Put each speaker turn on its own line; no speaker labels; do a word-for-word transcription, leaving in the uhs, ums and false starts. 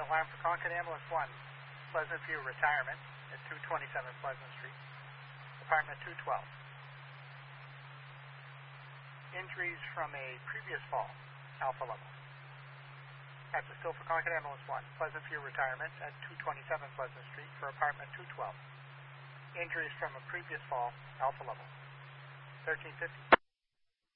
alarm for Concord Ambulance one, Pleasant View Retirement at two twenty-seven Pleasant Street, apartment two twelve. Injuries from a previous fall, alpha level. That's still for Concord Ambulance one, Pleasant View Retirement at two twenty-seven Pleasant Street for apartment two twelve. Injuries from a previous fall, alpha level. thirteen fifty.